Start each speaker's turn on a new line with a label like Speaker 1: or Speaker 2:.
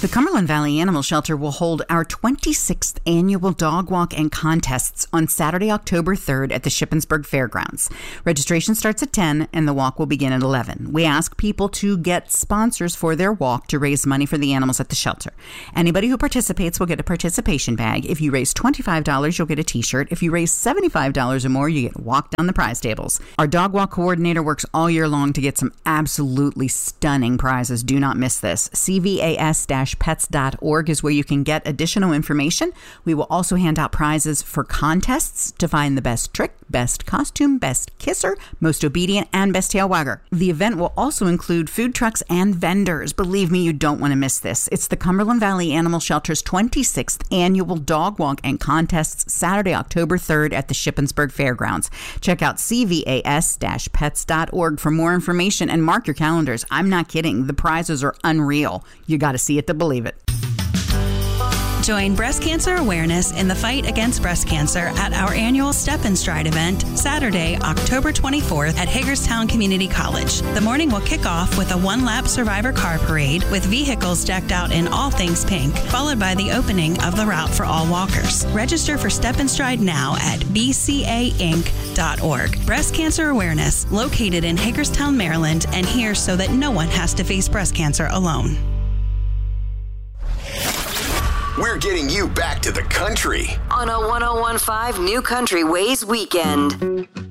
Speaker 1: The Cumberland Valley Animal Shelter will hold our 26th annual dog walk and contests on Saturday, October 3rd at the Shippensburg Fairgrounds. Registration starts at 10 and the walk will begin at 11. We ask people to get sponsors for their walk to raise money for the animals at the shelter. Anybody who participates will get a participation bag. If you raise $25, you'll get a t-shirt. If you raise $75 or more, you get walked down the prize tables. Our dog walk coordinator works all year long to get some absolutely stunning prizes. Do not miss this. CVAS-pets.org is where you can get additional information. We will also hand out prizes for contests to find the best trick, best costume, best kisser, most obedient, and best tail wagger. The event will also include food trucks and vendors. Believe me, you don't want to miss this. It's the Cumberland Valley Animal Shelter's 26th annual dog walk and contests Saturday, October 3rd at the Shippensburg Fairgrounds. Check out CVAS-pets.org for more information and mark your calendars. I'm not kidding. The prizes are unreal. You got to see it to believe it.
Speaker 2: Join breast cancer awareness in the fight against breast cancer at our annual Step and Stride event, Saturday, October 24th at Hagerstown Community College. The morning will kick off with a one-lap survivor car parade with vehicles decked out in all things pink, followed by the opening of the route for all walkers. Register for Step and Stride now at bcainc.org. Breast cancer awareness, located in Hagerstown, Maryland, and here so that no one has to face breast cancer alone.
Speaker 3: We're getting you back to the country
Speaker 4: on a 101.5 New Country Ways weekend.